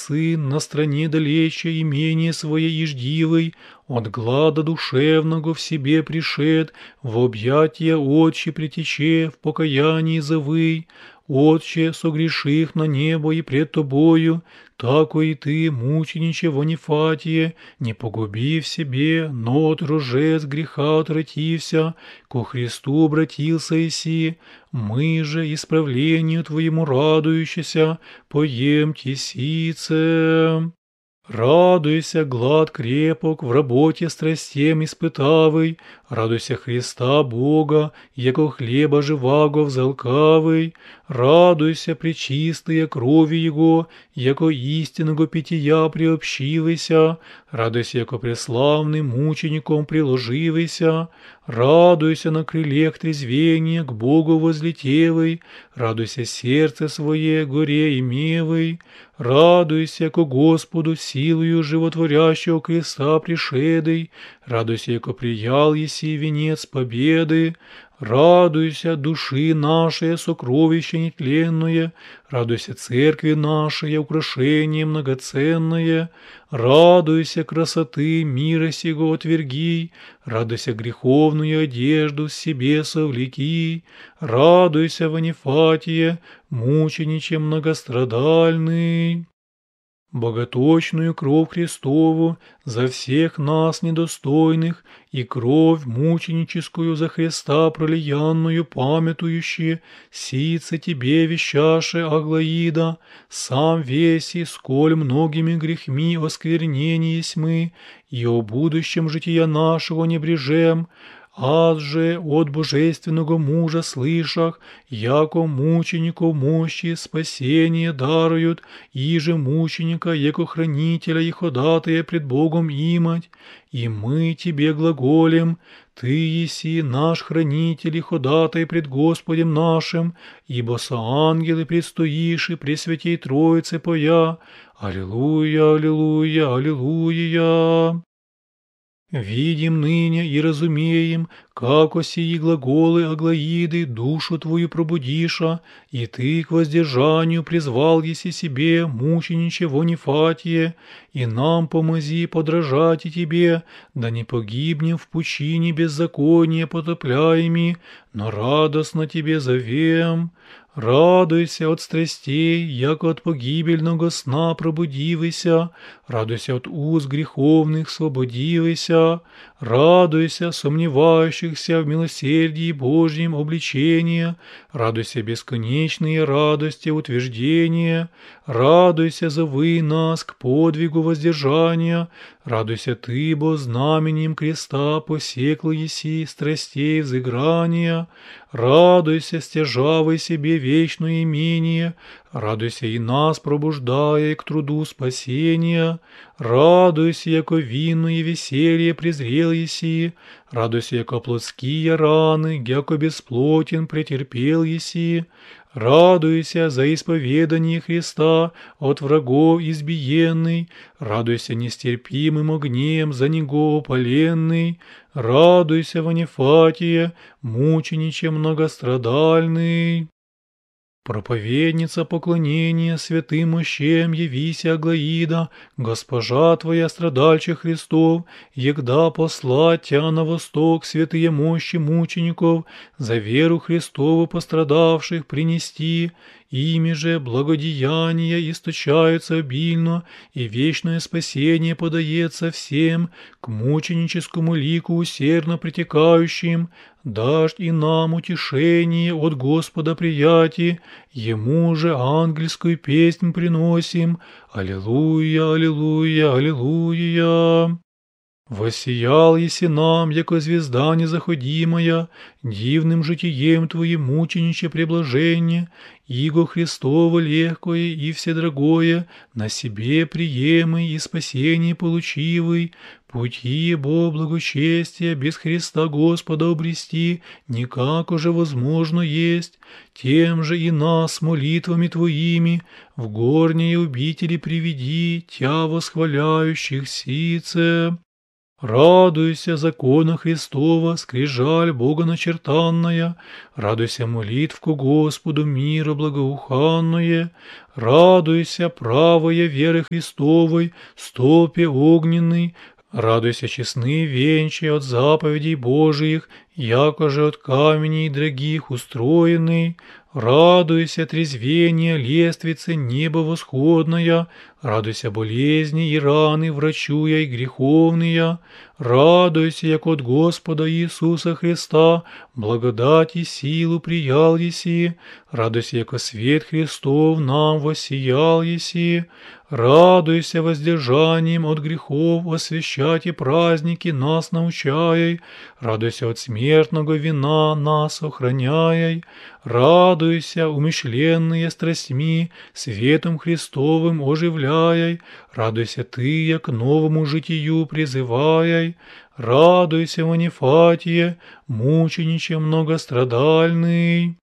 сын на стране далече имение свое иждивый, от глада душевного в себе пришед, в объятия Отче притече, в покаянии завый, Отче, согреших на небо и пред Тобою, тако и Ты, мучениче Ванифатие, не погуби в себе, но от рожец греха отвратився, ко Христу обратился иси, мы же исправлению Твоему радующийся, поемте сице. Радуйся, глад крепок, в работе страстем испытавый, радуйся Христа Бога, яко хлеба живаго взалкавый, радуйся, пречистые крови Его, яко истинного пития приобщивайся, радуйся, яко преславным мучеником приложивайся, радуйся на крылех трезвения к Богу возлетевый, радуйся сердце свое горе имевый, радуйся, ко Господу силою животворящего креста пришедой, радуйся, яко приял еси венец победы, радуйся, души нашей, сокровище нетленное, радуйся, церкви нашей, украшение многоценное, радуйся, красоты мира сего отверги, радуйся, греховную одежду себе совлеки, радуйся, Ванифатие, мучениче многострадальный. Боготочную кровь Христову за всех нас недостойных и кровь мученическую за Христа пролиянную памятующие, сице тебе вещаше Аглаида, сам веси, сколь многими грехми осквернениесь мы, и о будущем жития нашего не брежем, аз же от божественного мужа слышах, яко мучеников мощи спасение даруют, и же мученика, яко хранителя и ходатая пред Богом имать, и мы тебе глаголем, ты еси наш хранитель и ходатай пред Господем нашим, ибо со ангелы предстоишь и пресвятей Троице поя. Аллилуйя, аллилуйя, аллилуйя. Видим ныне и разумеем, како сии глаголы Аглаиды душу твою пробудиша, и ты к воздержанию призвал еси себе, мучениче Ванифатие, и нам помози подражать и тебе, да не погибнем в пучине беззакония потопляеми, но радостно тебе зовем. Радуйся от страстей, яко от погибельного сна пробудивайся, радуйся от уз греховных свободивайся, радуйся сомневающихся в милосердии Божьем обличения, радуйся бесконечные радости утверждения, радуйся, зови нас к подвигу воздержания, радуйся ты, бо знаменем креста посекла еси страстей взыграния, радуйся, стяжавай себе вечное имение, радуйся и нас пробуждая к труду спасения, радуйся, яко винное веселье презрел еси, радуйся, яко плотские раны, яко бесплотен претерпел еси, радуйся за исповедание Христа от врагов избиенный, радуйся нестерпимым огнем за него поленный, радуйся, Ванифатие, мучениче многострадальный. Проповедница поклонения святым мощам явися Аглаида, госпожа твоя страдальче Христов, егда послать тя на восток святые мощи мучеников, за веру Христову пострадавших принести, ими же благодеяния источаются обильно, и вечное спасение подается всем, к мученическому лику усердно притекающим, дашь и нам утешение от Господа приятие, Ему же ангельскую песнь приносим. Аллилуйя, аллилуйя, аллилуйя. Воссиял еси нам, яко звезда незаходимая, дивным житием Твоим мучениче преблажение, иго Христово легкое и вседрогое, на себе приемый и спасение получивый, пути бо благочестия без Христа Господа обрести никак уже возможно есть, тем же и нас молитвами Твоими в горние обители приведи, Тя восхваляющих сице. Радуйся, закона Христова, скрижаль Бога начертанная, радуйся, молитвку Господу мира благоуханное, радуйся, правая веры Христовой, столпе огненный, радуйся, честные венчи от заповедей Божиих, яко же от камней дорогих устроенный, радуйся, трезвение лествицы небо восходная, радуйся, болезни и раны врачуя и греховные, радуйся, як от Господа Иисуса Христа, благодать и силу приял еси, радуйся, яко свет Христов нам воссиял еси, радуйся, воздержанием от грехов освящать и праздники нас научай, радуйся от смертного вина нас охраняй, радуйся, умышленные страстьми, светом Христовым оживляй, радуйся ты, як новому житию призывай, радуйся, Ванифатие, мучениче многострадальный.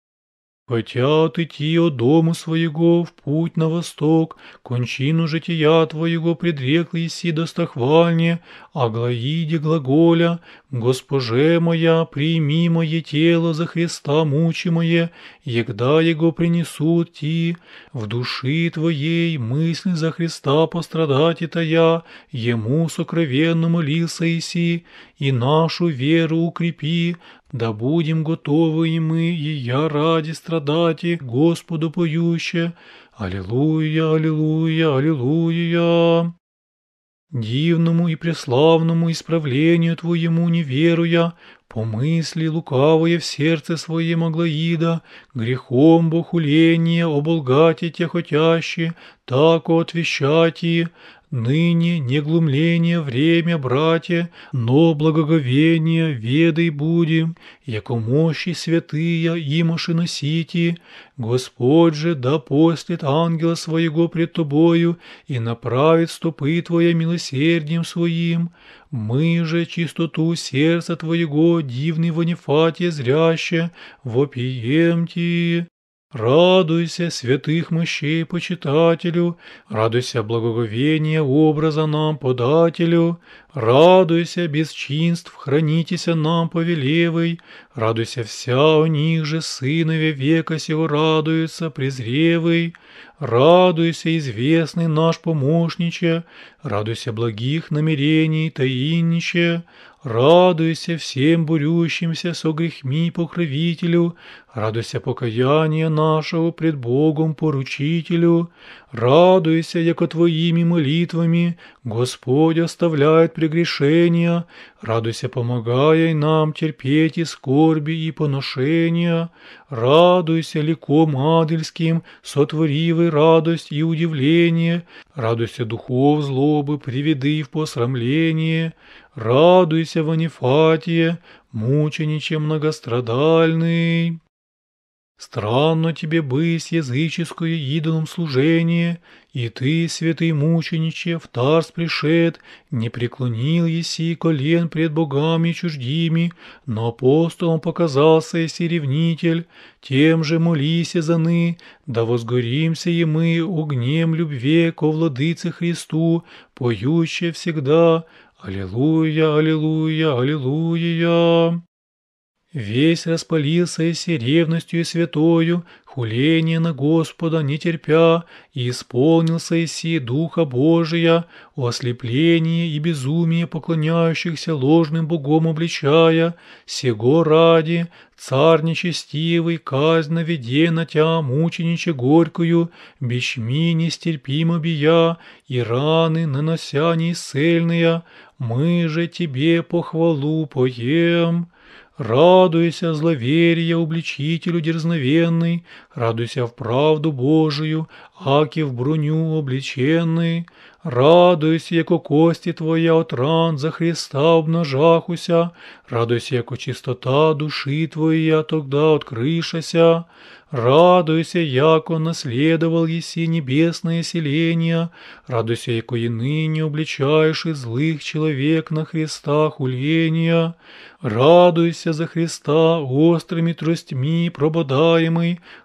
Хотя отойти от дому своего в путь на восток, кончину жития твоего предрекл еси достохвальне, а глаиде глаголя, Госпоже моя, прими мое тело за Христа мучимое, егда его принесут ти, в души твоей мысль за Христа пострадать это я, ему сокровенно молился еси, и нашу веру укрепи, да будем готовы и мы, и я ради страдати, Господу поюще. Аллилуйя, аллилуйя, аллилуйя. Дивному и преславному исправлению Твоему не веруя, помысли лукавое в сердце своем Аглаида, грехом бохуления оболгати те хотящие, тако отвещати, ныне не глумление время, братья, но благоговение ведай будем, яко мощи святыя имоши носити, Господь же да послет ангела своего пред тобою и направит стопы твоя милосердием своим, мы же чистоту сердца твоего, дивный Ванифатие зряще, вопием ти. Радуйся, святых мощей почитателю, радуйся, благоговения образа нам подателю, радуйся, бесчинств хранитеся нам повелевый, радуйся, вся о них же сынове века сего радуется презревый, радуйся, известный наш помощниче, радуйся, благих намерений таинниче, радуйся всем борющимся со грехми покровителю, радуйся покаяния нашего пред Богом поручителю, радуйся, яко Твоими молитвами Господь оставляет прегрешения, радуйся, помогая нам терпеть и скорби и поношения, радуйся, ликом адельским, сотворивый радость и удивление, радуйся, духов злобы, приведы в посрамление, радуйся, Ванифатие, мучениче многострадальный. Странно тебе бысь языческое идолом служение, и ты, святый мучениче, в Тарс пришед, не преклонил еси колен пред богами чуждими, но апостолом показался еси ревнитель, тем же молися заны, да возгоримся и мы огнем любви ко владыце Христу, поюще всегда «Аллилуйя, аллилуйя, аллилуйя». Весь распалился еси ревностью святою, хуление на Господа не терпя, и исполнился еси Духа Божия, о ослеплении и безумие поклоняющихся ложным богом обличая, сего ради, царь нечестивый, казнь наведе на тя мучениче горькую, бичми нестерпимо бия, и раны нанося неисцельные, мы же тебе похвалу поем. Радуйся, зловерие, обличителю дерзновенный, радуйся в правду Божию, аки в броню обличенный, радуйся, яко кости твоя от ран за Христа обнажахуся, радуйся, яко чистота души твоя тогда открышася, радуйся, яко наследовал еси небесное селение, радуйся, яко и ныне обличаешь и злых человек на Христа хуления, радуйся за Христа острыми тростьми прободаемый,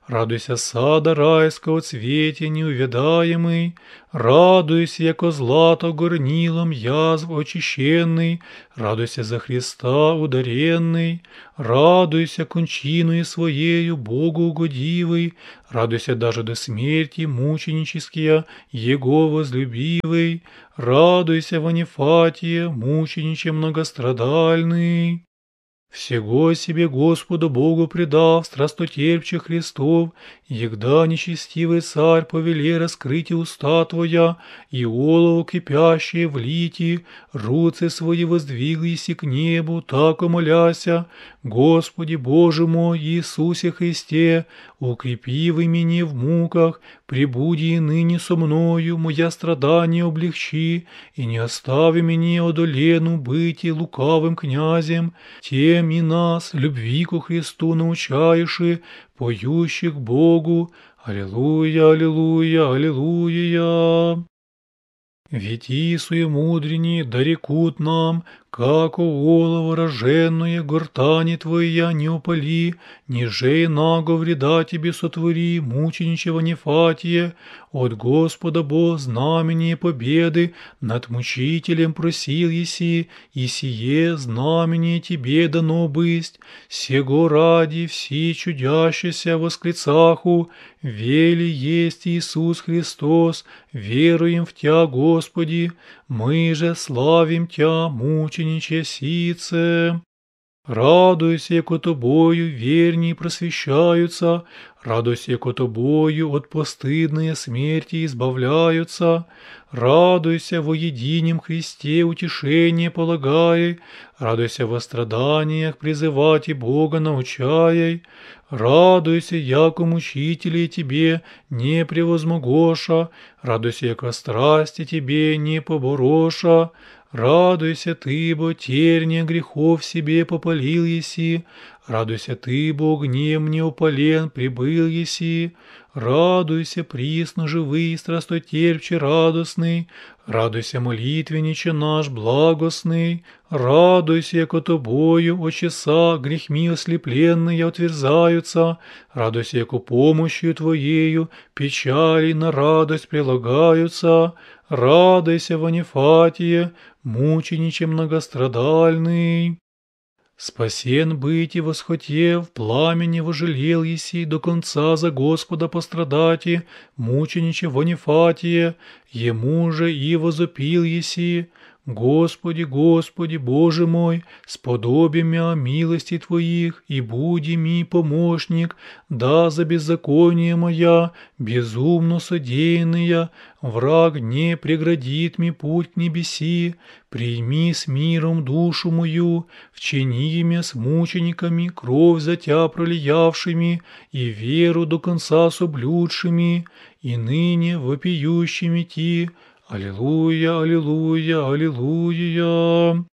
радуйся сада райского цвете неувядаемый, радуйся, яко злато горнилом язв очищенный, радуйся за Христа ударенный, радуйся кончиною своею Богу угодивый, радуйся даже до смерти мученические Его возлюбивый, радуйся, Ванифатия, мучениче многострадальный. Всего себе Господу Богу предав, страстотерпче Христов, егда нечестивый царь повеле раскрыть уста Твоя, и олово кипящее влити, руцы свои воздвиглися к небу, так умоляся, Господи Боже мой, Иисусе Христе, укрепи вы меня в муках, пребуди и ныне со мною, моя страдания облегчи, и не остави меня одолену быть и лукавым князем, тем и нас, любви ко Христу научаеши, поющих Богу. Аллилуйя, аллилуйя, аллилуйя. Ведь и суемудренние дорекут нам, как олово роженное гортани Твоя не упали, ниже наго вреда Тебе сотвори, мученичего Нефатия, от Господа Бог знамение победы над мучителем просил еси, и сие знамение Тебе дано бысть, сего ради все чудящиеся восклицаху, вели есть Иисус Христос, веруем в Тя, Господи, мы же славим Тя, мучениче сице. Радуйся, яко Тобою верни просвещаются, радуйся, яко Тобою от постыдной смерти избавляются, радуйся во единем Христе утешение полагай, радуйся во страданиях призывать и Бога научай, радуйся, яко мучителей Тебе не превозмогоша, радуйся, яко страсти Тебе не побороша, радуйся ты, бо терния грехов себе попалил еси, радуйся ты, бо гнев неупален прибыл еси, радуйся, присно живый, страстотерпче радостный, радуйся, молитвенниче наш благостный, радуйся, яко Тобою, о часа, грехми ослепленные отверзаются, радуйся, яко помощью Твоею печали на радость прилагаются, радуйся, Ванифатия, мучениче многострадальный. Спасен быть и восхотев, пламени вожалел еси, до конца за Господа пострадати, мучениче Ванифатия, ему же и возопил еси, Господи, Господи, Боже мой, сподоби мя милости Твоих, и буди ми помощник, да за беззаконие моя, безумно содеянная, враг не преградит ми путь к небеси, прими с миром душу мою, вчини имя с мучениками, кровь за Тя пролиявшими, и веру до конца соблюдшими, и ныне вопиющими Ти. Аллилуйя, аллилуйя, аллилуйя.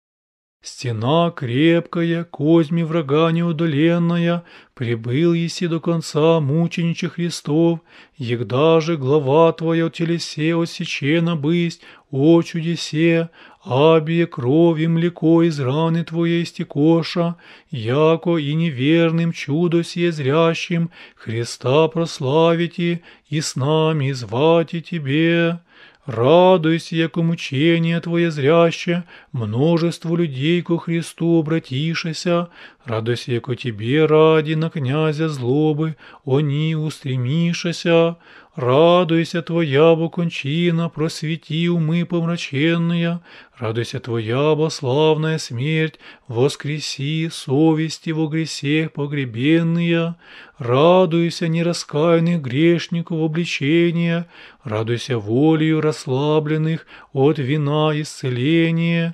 Стена крепкая, козьми врага неудоленная, прибыл еси до конца мучениче Христов, егда же глава Твоя от телесе отсечена бысть, о чудесе, абие кровь и млеко из раны Твоей стекоша, яко и неверным чудо сие зрящим Христа прославите и с нами звати Тебе. Радуйся, яко мучение Твое зряще, множество людей ко Христу обратишеся, радуйся, яко Тебе ради на князя злобы, они устремишеся, радуйся, Твоя бо кончина, просвети умы помраченные, радуйся, Твоя бо славная смерть, воскреси совести во гресех погребенные, радуйся, нераскаянных грешников обличения, радуйся волею расслабленных от вина исцеления,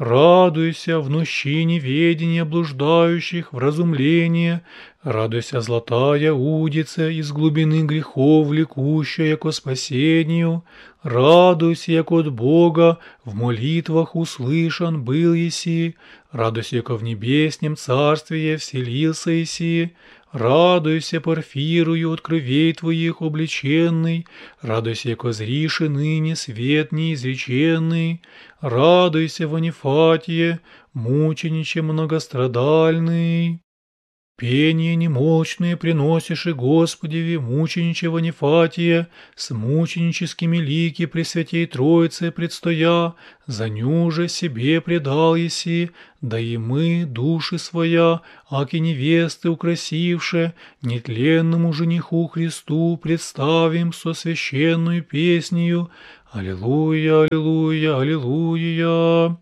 радуйся в нощи неведения блуждающих в разумление, радуйся, золотая удица из глубины грехов влекущая яко спасению, радуйся, яко от Бога в молитвах услышан был еси, радуйся, яко в небеснем царстве вселился еси, радуйся, Порфирую от кровей Твоих обличенный, радуйся, яко зриши ныне свет неизреченный, радуйся, Ванифатие, мучениче многострадальный. Пение немолчное приносишь и Господеви, мучениче Ванифатия, с мученическими лики Пресвятей Троице предстоя, за ню же себе предал еси, да и мы, души своя, аки невесты украсивше, нетленному жениху Христу представим со священную песнею «Аллилуйя, аллилуйя, аллилуйя».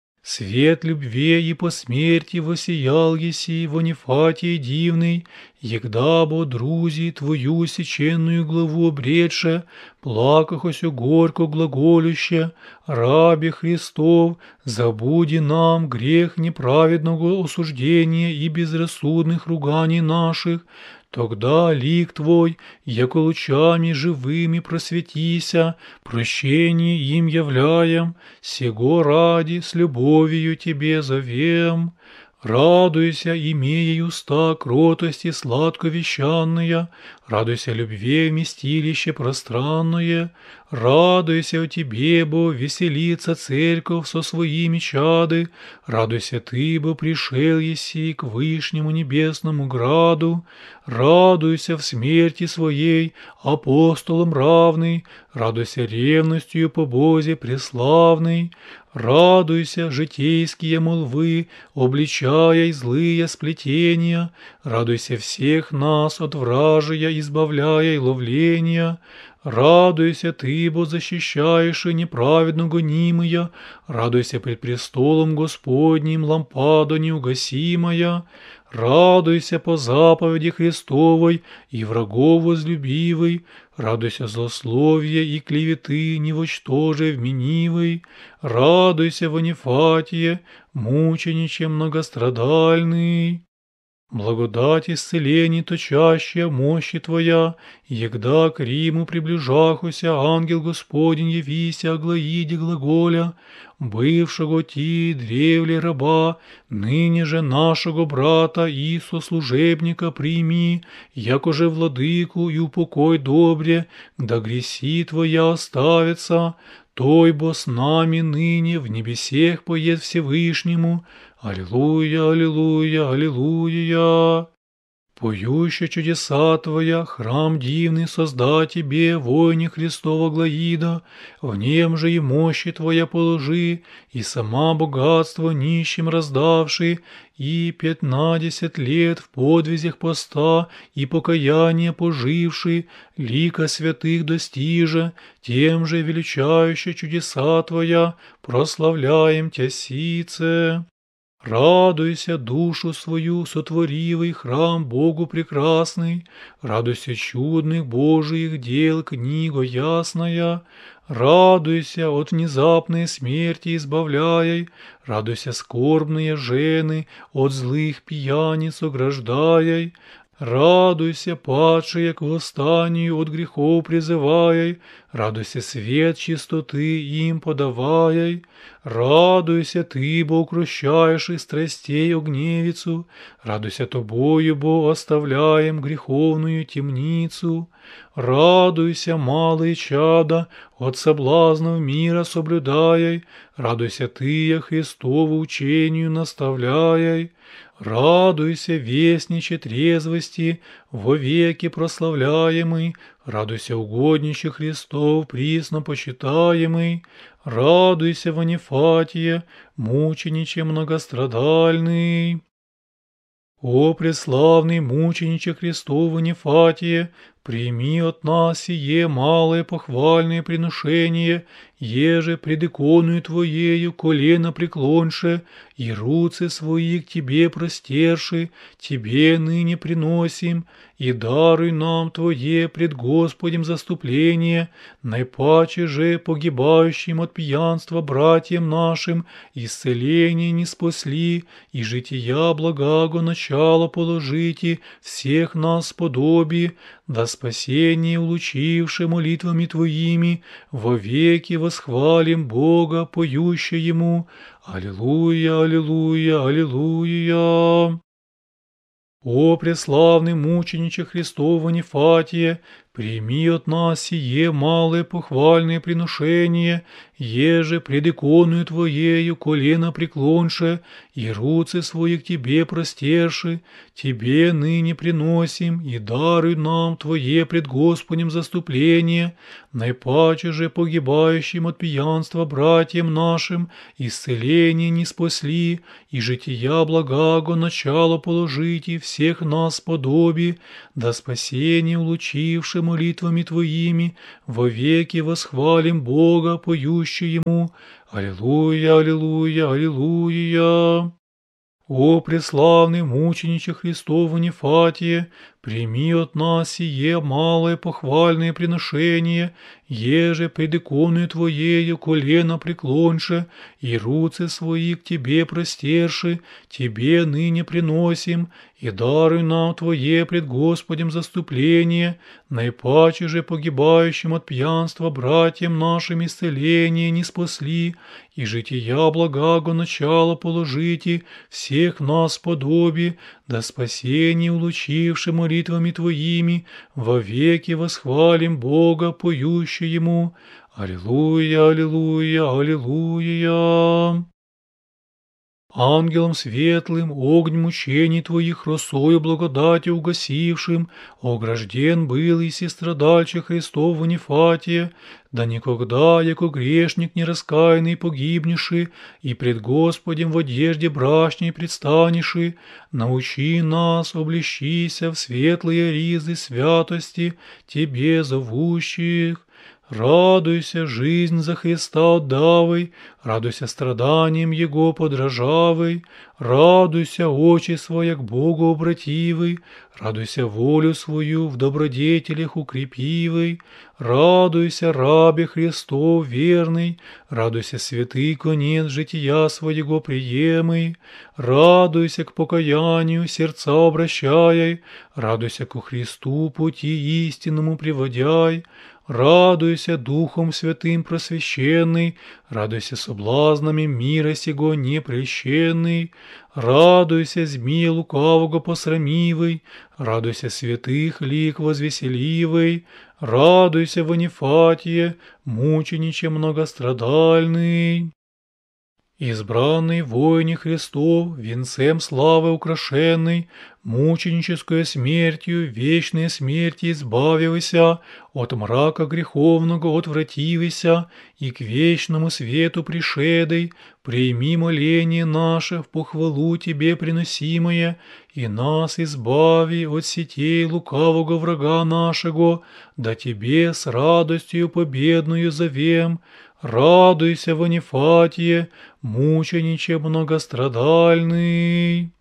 Свет любви и по смерти воссиял еси, Ванифатий дивный, егда бо друзи твою сеченную главу обретше, плакахосю горько глаголюще, рабе Христов, забуди нам грех неправедного осуждения и безрассудных руганий наших, тогда лик Твой, яко лучами живыми просветися, прощение им являем, сего ради с любовью Тебе зовем. Радуйся, имея уста кротости сладковещанная, радуйся любви вместилище пространное, радуйся о Тебе, бо веселится церковь со своими чады, радуйся Ты, бо пришел еси к вышнему небесному граду, радуйся в смерти своей, апостолам равный, радуйся ревностью по Бозе преславный, радуйся, житейские молвы, обличая злые сплетения, радуйся всех нас от вражия, избавляя и ловления, радуйся ты, бо защищаешь и неправедно гонимая, радуйся пред престолом Господним, лампада неугасимая, радуйся по заповеди Христовой и врагов возлюбивый, радуйся злословия и клеветы невочтоже вменивый, радуйся Ванифатие, мучениче многострадальный. Благодать исцелений точащая мощи Твоя, егда к Риму приближахуся, ангел Господень явися, Аглаиде глаголя, бывшего Ти древле раба, ныне же нашего брата и сослужебника прими, якоже владыку и упокой добре, да греси Твоя оставится, той бо с нами ныне в небесех поет Всевышнему. Аллилуйя, аллилуйя, аллилуйя. Поющие чудеса Твоя, храм дивный созда Тебе, войне Христова Глаида, в нем же и мощи Твоя положи, и сама богатство нищим раздавши, и 15 лет в подвизях поста и покаяния поживши, лика святых достижа, тем же величающие чудеса Твоя, прославляем Тя сице. Радуйся, душу свою, сотворивый храм Богу прекрасный, радуйся чудных Божиих дел, книга ясная, радуйся от внезапной смерти избавляй, радуйся скорбные жены, от злых пьяниц ограждаяй, радуйся, падшие к восстанию от грехов призываяй, радуйся, свет чистоты им подаваяй, радуйся ты, бо укрощаешь из страстей огневицу, радуйся тобою, бо оставляем греховную темницу, радуйся, малые чада, от соблазнов мира соблюдаяй, радуйся ты, я Христову учению наставляй, радуйся, вестниче трезвости, вовеки прославляемый, радуйся, угоднище Христов, присно почитаемый, радуйся, Ванифатие, мучениче многострадальный. О, преславный мучениче Христов Ванифатие, прими от нас сие малое похвальное приношение, еже пред иконою Твоею колено преклонше, и руцы свои к Тебе простерши, Тебе ныне приносим, и даруй нам Твое пред Господем заступление, наипаче же погибающим от пьянства братьям нашим исцеление не спасли, и жития благаго начало положите всех нас подоби, да спасение улучивши молитвами Твоими, вовеки восхвалим Бога, поющее Ему. Аллилуйя, аллилуйя, аллилуйя. О, преславный мучениче Христов Ванифатие, Прими от нас сие малое похвальное приношение, еже пред иконою Твоею колено преклонше и руцы свои к Тебе простерши, Тебе ныне приносим и даруй нам Твое пред Господем заступление, наипаче же погибающим от пьянства братьям нашим исцеление не спасли, и жития благаго начало положите всех нас подоби, да спасение улучивши молитвами Твоими, вовеки восхвалим Бога, поющий Ему. Аллилуйя, аллилуйя, аллилуйя. О преславный мучениче Христово Нефатие, прими от нас сие малое похвальное приношение, еже пред иконою Твоею колено преклонше и руцы свои к Тебе простерши, Тебе ныне приносим, и даруй нам Твое пред Господем заступление, наипаче же погибающим от пьянства братьям нашим исцеление не спасли, и жития благаго начало положите всех нас подоби, да спасение улучивши молитвами Твоими, вовеки восхвалим Бога, поющий Ему. Аллилуйя, аллилуйя, аллилуйя. Ангелом светлым, огнем мучений Твоих, росою благодати угасившим, огражден был и страдальче Христово Нефатия, да никогда, яко грешник нераскаянный погибнеши, и пред Господем в одежде брачней предстанеши, научи нас, облещися в светлые ризы святости, Тебе зовущих. Радуйся, жизнь за Христа отдавай, радуйся страданиям Его подражавай, радуйся, очи своя к Богу обративай, радуйся волю свою в добродетелях укрепивай, радуйся, рабе Христов верный, радуйся, святый конец жития своего приемый, радуйся к покаянию сердца обращай, радуйся ко Христу пути истинному приводяй, радуйся Духом Святым просвещенный, радуйся соблазнами мира сего непрещенный, радуйся змея лукавого посрамивый, радуйся святых лик возвеселивый, радуйся Ванифатие, мучениче многострадальный. Избранный воине Христов, венцем славы украшенный, мученическою смертью, вечной смерти избавивайся, от мрака греховного отвративайся, и к вечному свету пришедой, прими моление наше в похвалу Тебе приносимое, и нас избави от сетей лукавого врага нашего, да Тебе с радостью победную зовем. Радуйся, Ванифатие, мучениче многострадальный.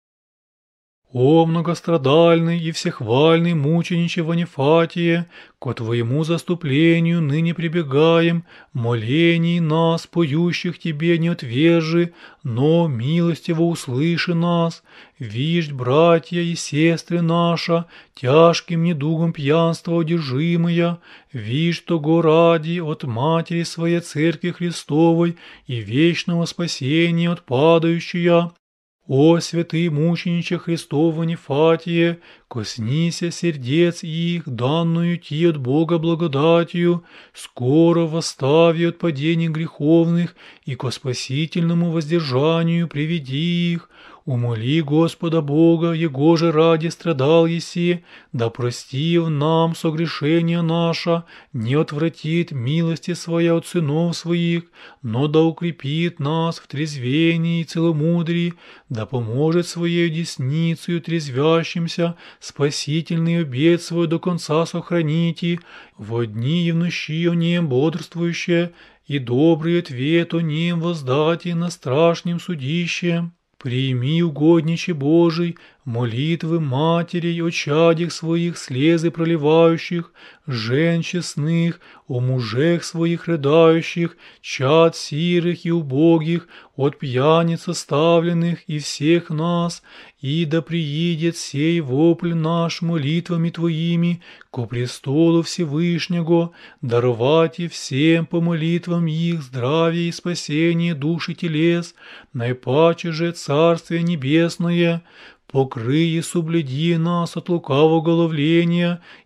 О многострадальный и всехвальный мучениче Ванифатие, ко Твоему заступлению ныне прибегаем, молений нас, поющих Тебе, не отвержи, но милостиво услыши нас. Виждь, братья и сестры наша, тяжким недугом пьянства одержимая, виждь того ради от Матери Своей Церкви Христовой и вечного спасения от падающая. О, святый мучениче Христово Нефатие, коснися сердец их, данную Ти от Бога благодатью, скоро восстави от падений греховных и ко спасительному воздержанию приведи их. Умоли Господа Бога, Его же ради страдал еси, да простив нам согрешение наше, не отвратит милости Своя от сынов Своих, но да укрепит нас в трезвении и целомудрии, да поможет Своей десницею трезвящимся спасительный обет Свой до конца сохраните, во дни и в ночи о нем бодрствующие, и добрый ответ о нем воздати на страшном судище. Прими, угодниче Божий, молитвы матерей о чадях своих слезы проливающих, жен честных, о мужах своих рыдающих, чад сирых и убогих, от пьяниц оставленных и всех нас, и да приидет сей вопль наш молитвами Твоими ко престолу Всевышнего, даровать и всем по молитвам их здравие и спасение души телес, наипаче же Царствие Небесное, покрый и соблюди нас от лукавого ловления,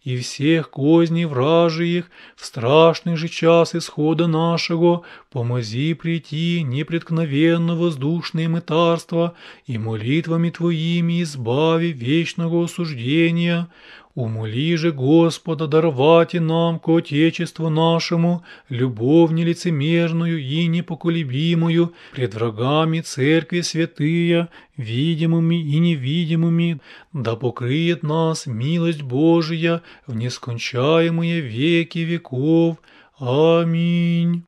и всех козней вражиих, в страшный же час исхода нашего, помози прийти непреткновенно воздушные мытарства, и молитвами Твоими избави вечного осуждения. Умоли же Господа даровать и нам к Отечеству нашему любовь нелицемерную и непоколебимую пред врагами Церкви святые, видимыми и невидимыми, да покрыет нас милость Божия в нескончаемые веки веков. Аминь.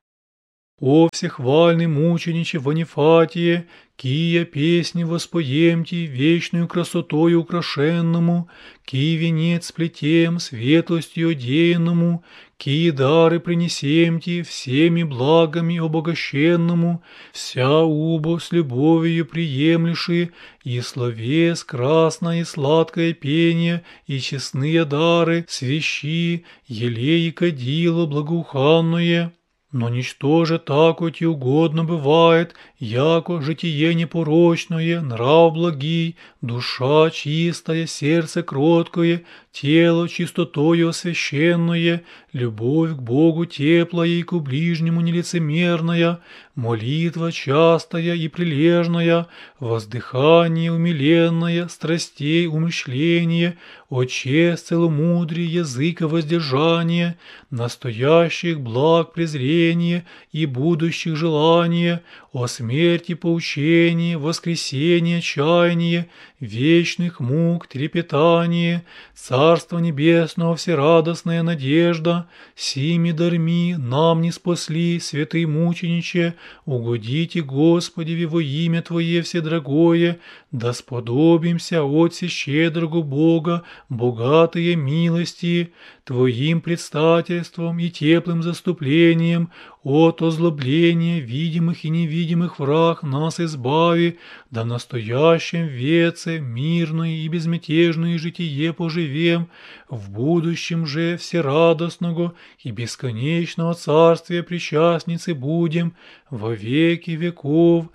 О всехвальный мучениче Ванифатие, кия песни воспоемти вечную красотою украшенному, ки венец сплетем светлостью одеянному, ки дары принесемти всеми благами обогащенному, вся убо с любовью приемлеши, и словес красное и сладкое пение, и честные дары, свящи, елей и кадило благоуханное. Но ничто же тако ти угодно бывает, яко житие непорочное, нрав благий, душа чистая, сердце кроткое, тело чистотою освященное, любовь к Богу теплая и к ближнему нелицемерная, молитва частая и прилежная, воздыхание умиленное, страстей умышление, очес целомудрие, языка воздержание, настоящих благ презрение и будущих желания, о смерти поучение, воскресение чаяние, вечных мук трепетание, Царство Небесного всерадостная надежда, сими дарми нам не спасли, святый мучениче, угодите Господи во имя Твое вседрагое, да сподобимся Отце щедрого Бога, богатые милости, Твоим предстательством и теплым заступлением от озлобления видимых и невидимых враг нас избави, да в настоящем веце мирное и безмятежное житие поживем, в будущем же всерадостного и бесконечного царствия причастницы будем во веки веков.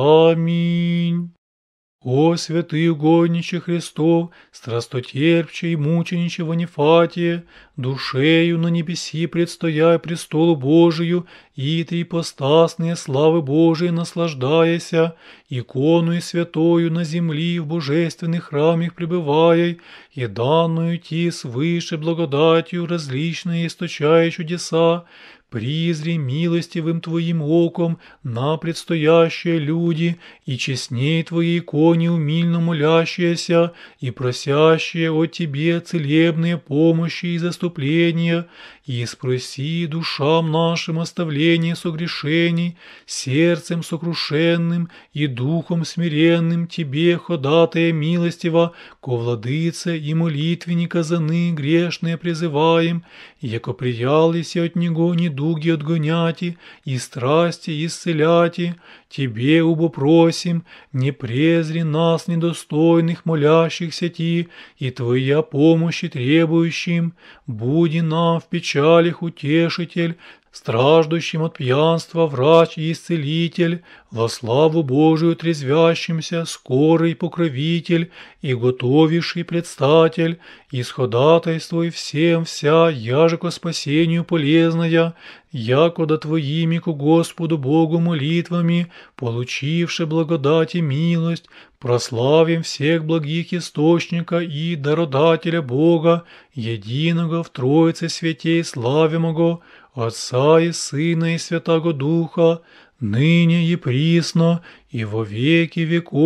Аминь. О святый угодниче Христов, страстотерпче и мучениче Ванифатие, душею на небеси предстоя престолу Божию, и трипостасные славы Божией наслаждаяся, иконою святою на земли в божественных храмах пребывая, и данную ти свыше благодатью различные источая чудеса, призри милостивым Твоим оком на предстоящие люди, и честней Твоей иконе умильно молящиеся и просящие от Тебе целебные помощи и заступления, и спроси душам нашим оставление согрешений, сердцем сокрушенным и духом смиренным Тебе, ходатая милостиво, ко владыце и молитвенника заны грешные призываем, яко приялися от Него недуги отгоняти и страсти исцеляти, Тебе убопросим, не презри нас недостойных молящихся Ти, и Твоя помощи требующим, буди нам в печалях утешитель, страждущим от пьянства врач и исцелитель, во славу Божию трезвящимся скорый покровитель и готовивший предстатель, исходатайствуй всем вся, яже ко спасению полезная, якода Твоими ко Господу Богу молитвами, получивши благодать и милость, прославим всех благих источника и дародателя Бога, единого в Троице святей славимого, Отца и Сына и Святаго Духа, ныне и присно, и во веки веков.